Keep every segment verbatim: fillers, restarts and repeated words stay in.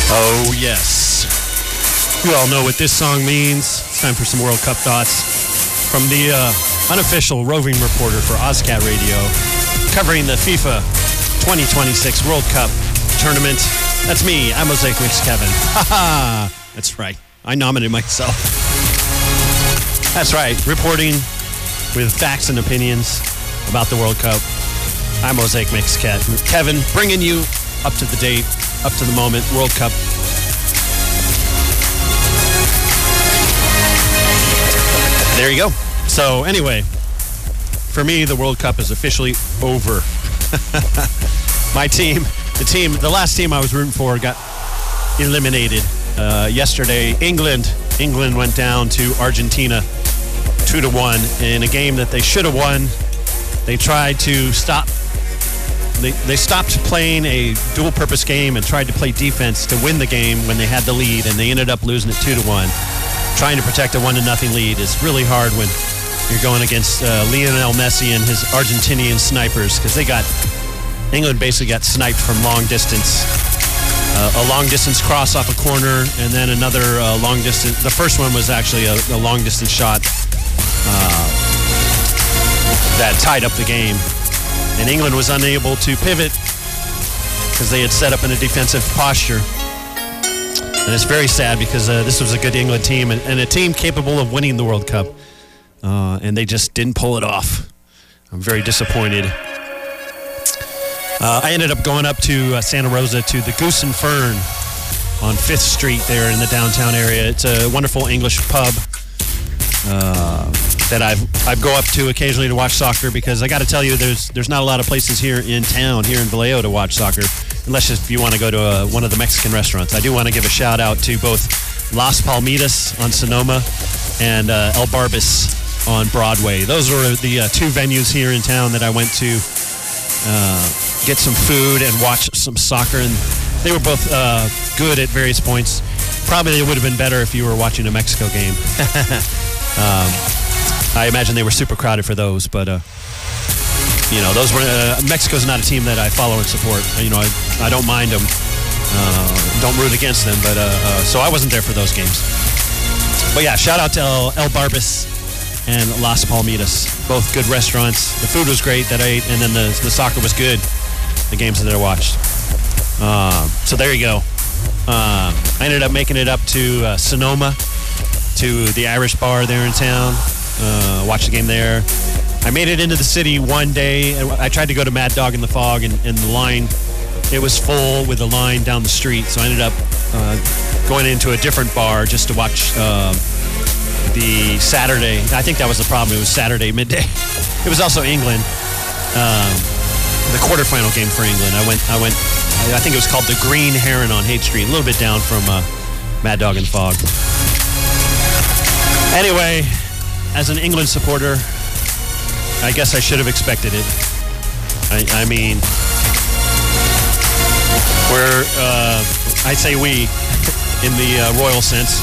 Oh, yes. You all know what this song means. It's time for some World Cup thoughts from the uh, unofficial roving reporter for OzCat Radio, covering the FIFA twenty twenty-six World Cup tournament. That's me. I'm Mosaic Mix Kevin. Ha ha! That's right. I nominated myself. That's right. Reporting with facts and opinions about the World Cup. I'm Mosaic Mix Kevin, bringing you up to the date, up to the moment, World Cup. There you go. So anyway, for me, the World Cup is officially over. My team, the team, the last team I was rooting for got eliminated. Uh, yesterday, England, England went down to Argentina two to one in a game that they should have won. They tried to stop. They, they stopped playing a dual-purpose game and tried to play defense to win the game when they had the lead, and they ended up losing it two to one. Trying to protect a one to nothing lead is really hard when you're going against uh, Lionel Messi and his Argentinian snipers, because they got England basically got sniped from long distance. Uh, a long distance cross off a corner, and then another uh, long distance. The first one was actually a, a long distance shot uh, that tied up the game. And England was unable to pivot because they had set up in a defensive posture. And it's very sad because uh, this was a good England team and, and a team capable of winning the World Cup. Uh, and they just didn't pull it off. I'm very disappointed. Uh, I ended up going up to uh, Santa Rosa to the Goose and Fern on Fifth Street there in the downtown area. It's a wonderful English pub uh, that I've I go up to occasionally to watch soccer, because I got to tell you, there's there's not a lot of places here in town, here in Vallejo, to watch soccer, unless if you want to go to a, one of the Mexican restaurants. I do want to give a shout out to both Las Palmitas on Sonoma and uh, El Barbas on Broadway. Those were the uh, two venues here in town that I went to uh, get some food and watch some soccer, and they were both uh, good at various points. Probably it would have been better if you were watching a Mexico game. um, I imagine they were super crowded for those, but uh, you know, those were uh, Mexico's not a team that I follow and support. You know, I, I don't mind them, uh, don't root against them, but uh, uh, so I wasn't there for those games. But yeah, shout out to El, El Barbas and Las Palmitas, both good restaurants. The food was great that I ate, and then the the soccer was good, the games that I watched. Uh, so there you go. Uh, I ended up making it up to uh, Sonoma, to the Irish bar there in town. Uh, watched the game there. I made it into the city one day. I tried to go to Mad Dog in the Fog, and, and the line, it was full with a line down the street. So I ended up uh, going into a different bar just to watch uh, the Saturday. I think that was the problem. It was Saturday midday. It was also England. Um, the quarterfinal game for England. I went. I went. I think it was called the Green Heron on Haight Street, a little bit down from uh, Mad Dog and Fog. Anyway, as an England supporter, I guess I should have expected it. I, I mean, we're, uh, I say we, in the uh, royal sense.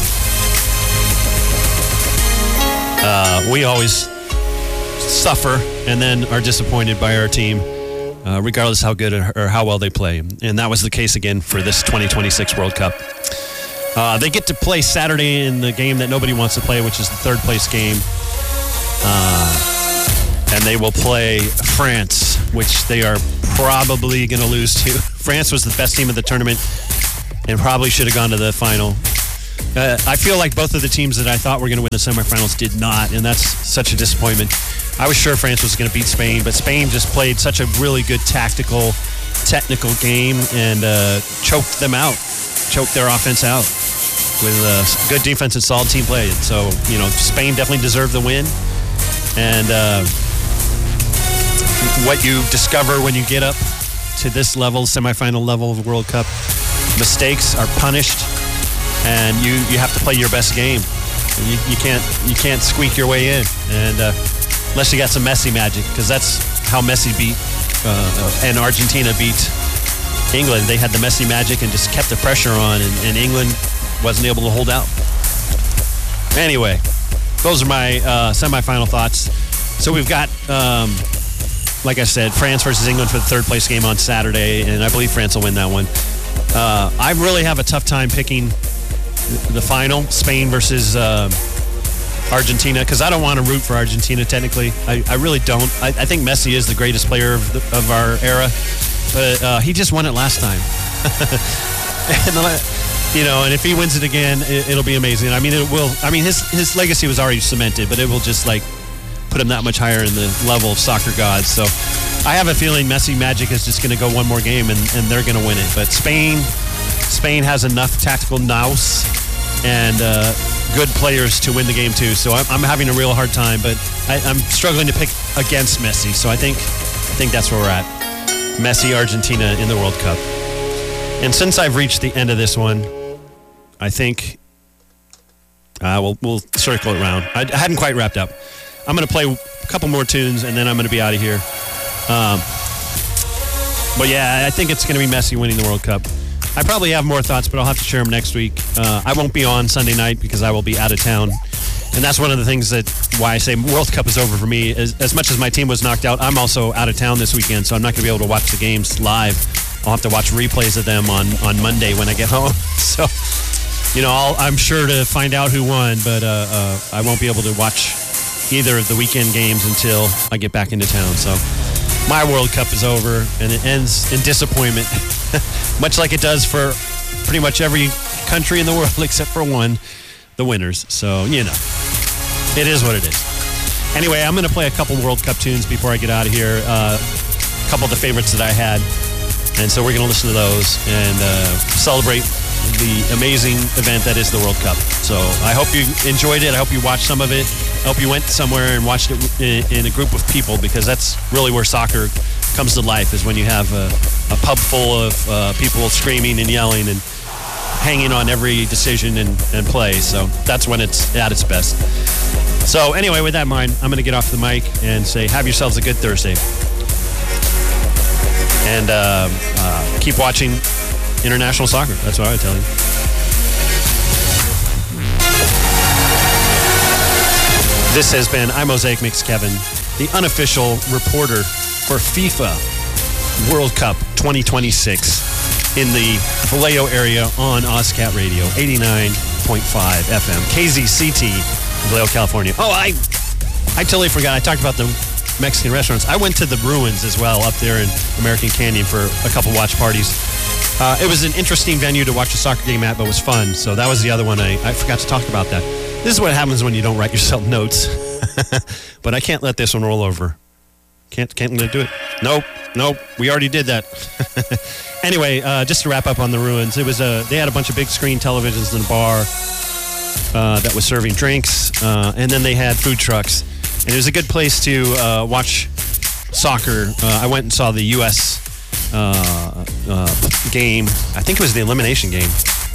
Uh, we always suffer and then are disappointed by our team, uh, regardless how good or how well they play. And that was the case again for this twenty twenty-six World Cup. Uh, they get to play Saturday in the game that nobody wants to play, which is the third place game. Uh, and they will play France, which they are probably going to lose to. France was the best team of the tournament and probably should have gone to the final. Uh, I feel like both of the teams that I thought were going to win the semifinals did not, and that's such a disappointment. I was sure France was going to beat Spain, but Spain just played such a really good tactical, technical game and uh, choked them out, choked their offense out with uh, good defense and solid team play. And so, you know, Spain definitely deserved the win. And uh, what you discover when you get up to this level, semifinal level of the World Cup, mistakes are punished, and you, you have to play your best game. You, you can't you can't squeak your way in, and uh, unless you got some Messi magic, because that's how Messi beat uh, and Argentina beat England. They had the Messi magic and just kept the pressure on, and, and England wasn't able to hold out. Anyway, those are my uh, semifinal thoughts. So we've got, um, like I said, France versus England for the third place game on Saturday, and I believe France will win that one. Uh, I really have a tough time picking the final, Spain versus uh, Argentina, because I don't want to root for Argentina technically. I, I really don't. I, I think Messi is the greatest player of, the, of our era, but uh, he just won it last time. and, you know, and if he wins it again, it, it'll be amazing. I mean, it will. I mean, his his legacy was already cemented, but it will just like put him that much higher in the level of soccer gods. So I have a feeling Messi Magic is just going to go one more game and, and they're going to win it. But Spain, Spain has enough tactical nous and uh, good players to win the game too. So I'm, I'm having a real hard time, but I, I'm struggling to pick against Messi. So I think I think that's where we're at. Messi, Argentina in the World Cup. And since I've reached the end of this one, I think uh, we'll we'll circle it around. I, I hadn't quite wrapped up. I'm going to play a couple more tunes, and then I'm going to be out of here. Um, but yeah, I think it's going to be Messi winning the World Cup. I probably have more thoughts, but I'll have to share them next week. Uh, I won't be on Sunday night because I will be out of town. And that's one of the things that why I say World Cup is over for me. As, as much as my team was knocked out, I'm also out of town this weekend, so I'm not going to be able to watch the games live. I'll have to watch replays of them on, on Monday when I get home. So, you know, I'll, I'm sure to find out who won, but uh, uh, I won't be able to watch either of the weekend games until I get back into town. So my World Cup is over, and it ends in disappointment, much like it does for pretty much every country in the world except for one, the winners. So, you know, it is what it is. Anyway, I'm going to play a couple World Cup tunes before I get out of here. Uh, a couple of the favorites that I had. And so we're going to listen to those and uh, celebrate the amazing event that is the World Cup. So I hope you enjoyed it. I hope you watched some of it. I hope you went somewhere and watched it in a group of people, because that's really where soccer comes to life, is when you have a, a pub full of uh, people screaming and yelling and hanging on every decision and, and play. So that's when it's at its best. So anyway, with that in mind, I'm going to get off the mic and say have yourselves a good Thursday. And uh, uh, keep watching international soccer. That's what I would tell you. This has been I Mosaic Mix Kevin, the unofficial reporter for FIFA World Cup twenty twenty-six in the Vallejo area on OzCat Radio, eighty-nine point five F M, K Z C T, Vallejo, California. Oh, I, I totally forgot. I talked about the Mexican restaurants. I went to the Ruins as well up there in American Canyon for a couple watch parties. Uh, it was an interesting venue to watch a soccer game at, but it was fun. So that was the other one. I, I forgot to talk about that. This is what happens when you don't write yourself notes. But I can't let this one roll over. Can't can't do it. Nope, nope. We already did that. Anyway, uh, just to wrap up on the Ruins, it was a, they had a bunch of big screen televisions in the bar uh, that was serving drinks, uh, and then they had food trucks. And it was a good place to uh, watch soccer. Uh, I went and saw the U S uh, uh, game. I think it was the elimination game.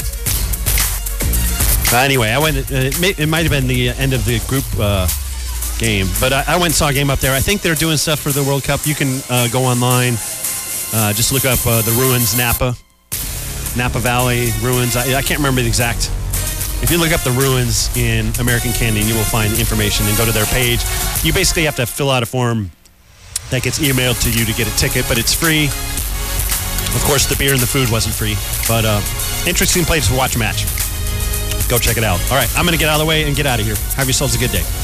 Uh, anyway, I went. It, may, it might have been the end of the group uh, game, but I, I went and saw a game up there. I think they're doing stuff for the World Cup. You can uh, go online, uh, just look up uh, the Ruins Napa, Napa Valley Ruins. I, I can't remember the exact. If you look up the Ruins in American Canyon, you will find information and go to their page. You basically have to fill out a form that gets emailed to you to get a ticket, but it's free. Of course, the beer and the food wasn't free, but uh, interesting place to watch a match. Go check it out. All right, I'm going to get out of the way and get out of here. Have yourselves a good day.